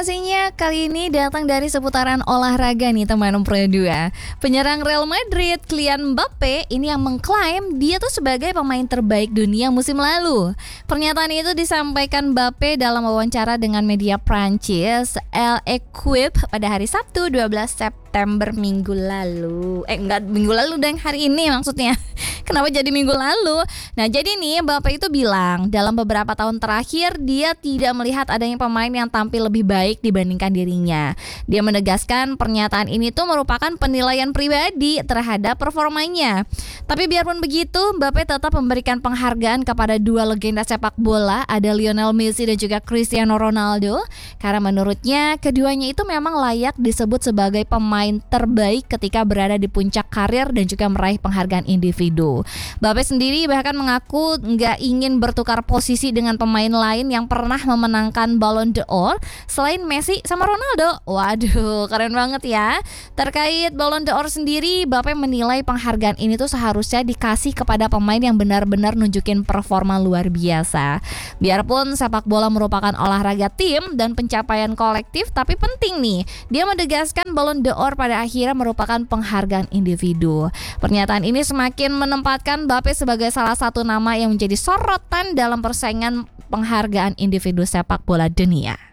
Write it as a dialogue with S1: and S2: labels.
S1: Pastinya kali ini datang dari seputaran olahraga nih teman Pro 2. Penyerang Real Madrid, Kylian Mbappe, ini yang mengklaim dia tuh sebagai pemain terbaik dunia musim lalu. Pernyataan itu disampaikan Mbappe dalam wawancara dengan media Prancis L'Equipe pada hari Sabtu 12 September minggu lalu. Enggak minggu lalu dan hari ini maksudnya. Kenapa jadi minggu lalu? Nah, jadi nih Mbappe itu bilang dalam beberapa tahun terakhir dia tidak melihat adanya pemain yang tampil lebih baik dibandingkan dirinya. Dia menegaskan pernyataan ini tuh merupakan penilaian pribadi terhadap performanya. Tapi biarpun begitu, Mbappe tetap memberikan penghargaan kepada dua legenda sepak bola, ada Lionel Messi dan juga Cristiano Ronaldo, karena menurutnya keduanya itu memang layak disebut sebagai pemain terbaik ketika berada di puncak karir dan juga meraih penghargaan individu. Mbappe sendiri bahkan mengaku nggak ingin bertukar posisi dengan pemain lain yang pernah memenangkan Ballon d'Or selain Messi sama Ronaldo. Waduh, keren banget ya. Terkait Ballon d'Or sendiri, Mbappe menilai penghargaan ini tuh seharusnya dikasih kepada pemain yang benar-benar nunjukin performa luar biasa. Biarpun sepak bola merupakan olahraga tim dan pencapaian kolektif, tapi penting nih, dia menegaskan Ballon d'Or pada akhirnya merupakan penghargaan individu. Pernyataan ini semakin menempatkan Mbappe sebagai salah satu nama yang menjadi sorotan dalam persaingan penghargaan individu sepak bola dunia.